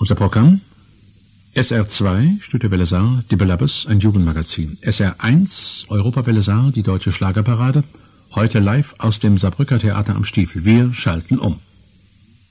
Unser Programm: SR2, Studiowelle Saar, Die Belabbes, ein Jugendmagazin. SR1, Europawelle Saar, die deutsche Schlagerparade. Heute live aus dem Saarbrücker Theater am Stiefel. Wir schalten um.